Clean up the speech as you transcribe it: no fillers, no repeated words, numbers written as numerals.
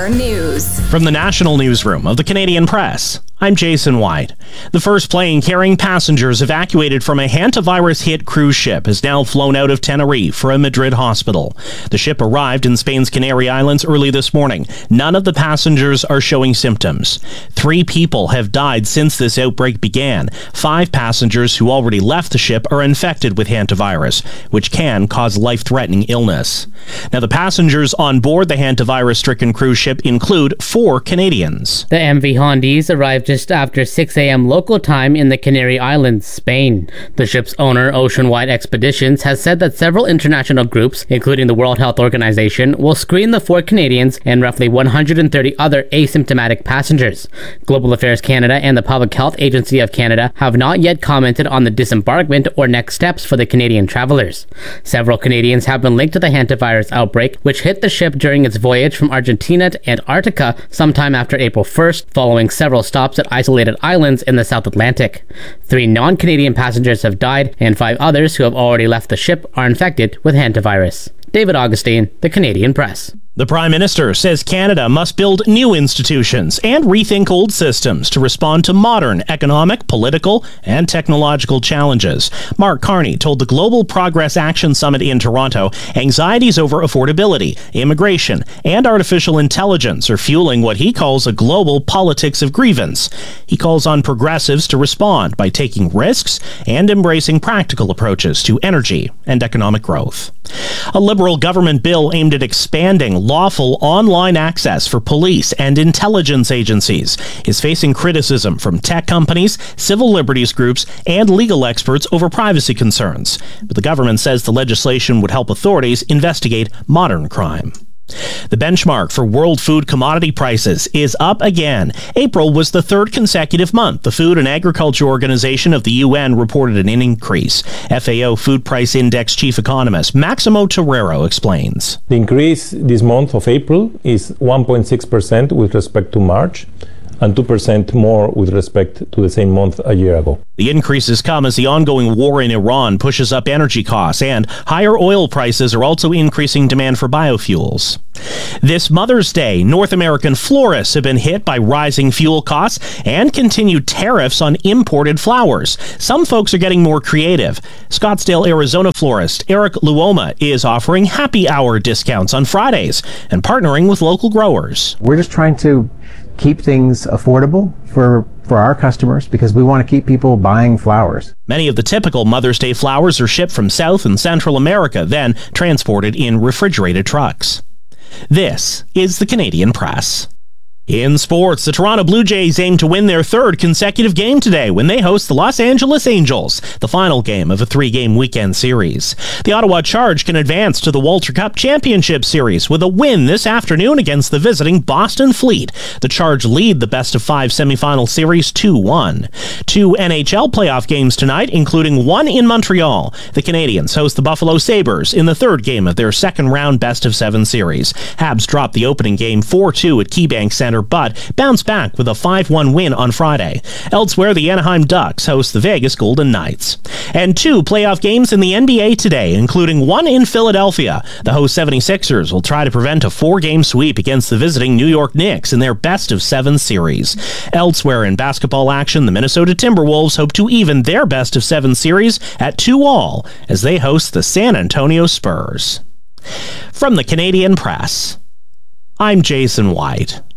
Air News. From the National Newsroom of the Canadian Press, I'm Jason White. The first plane carrying passengers evacuated from a hantavirus-hit cruise ship has now flown out of Tenerife for a Madrid hospital. The ship arrived in Spain's Canary Islands early this morning. None of the passengers are showing symptoms. 3 people have died since this outbreak began. 5 passengers who already left the ship are infected with hantavirus, which can cause life-threatening illness. Now, the passengers on board the hantavirus-stricken cruise ship include 4 Canadians. The MV Hondiz arrived just after 6 a.m. local time in the Canary Islands, Spain. The ship's owner, Oceanwide Expeditions, has said that several international groups, including the World Health Organization, will screen the 4 Canadians and roughly 130 other asymptomatic passengers. Global Affairs Canada and the Public Health Agency of Canada have not yet commented on the disembarkment or next steps for the Canadian travelers. Several Canadians have been linked to the hantavirus outbreak, which hit the ship during its voyage from Argentina to Antarctica sometime after April 1st, following several stops at isolated islands in the South Atlantic. 3 non-Canadian passengers have died, and 5 others who have already left the ship are infected with hantavirus. David Augustine, The Canadian Press. The Prime Minister says Canada must build new institutions and rethink old systems to respond to modern economic, political, and technological challenges. Mark Carney told the Global Progress Action Summit in Toronto anxieties over affordability, immigration, and artificial intelligence are fueling what he calls a global politics of grievance. He calls on progressives to respond by taking risks and embracing practical approaches to energy and economic growth. A Liberal government bill aimed at expanding lawful online access for police and intelligence agencies is facing criticism from tech companies, civil liberties groups, and legal experts over privacy concerns. But the government says the legislation would help authorities investigate modern crime. The benchmark for world food commodity prices is up again. April was the 3rd consecutive month the Food and Agriculture Organization of the UN reported an increase. FAO Food Price Index Chief Economist Maximo Torero explains. The increase this month of April is 1.6% with respect to March, and 2% more with respect to the same month a year ago. The increases come as the ongoing war in Iran pushes up energy costs, and higher oil prices are also increasing demand for biofuels. This Mother's Day, North American florists have been hit by rising fuel costs and continued tariffs on imported flowers. Some folks are getting more creative. Scottsdale, Arizona florist Eric Luoma is offering happy hour discounts on Fridays and partnering with local growers. We're just trying to keep things affordable for our customers because we want to keep people buying flowers. Many of the typical Mother's Day flowers are shipped from South and Central America, then transported in refrigerated trucks. This is the Canadian Press. In sports, the Toronto Blue Jays aim to win their 3rd consecutive game today when they host the Los Angeles Angels, the final game of a 3-game weekend series. The Ottawa Charge can advance to the Walter Cup Championship Series with a win this afternoon against the visiting Boston Fleet. The Charge lead the best-of-5 semifinal series 2-1. 2 NHL playoff games tonight, including one in Montreal. The Canadians host the Buffalo Sabres in the 3rd game of their second-round best-of-7 series. Habs dropped the opening game 4-2 at KeyBank Center, but bounced back with a 5-1 win on Friday. Elsewhere, the Anaheim Ducks host the Vegas Golden Knights. And 2 playoff games in the NBA today, including one in Philadelphia. The host 76ers will try to prevent a 4-game sweep against the visiting New York Knicks in their best-of-7 series. Elsewhere in basketball action, the Minnesota Timberwolves hope to even their best-of-7 series at 2-2 as they host the San Antonio Spurs. From the Canadian Press, I'm Jason White.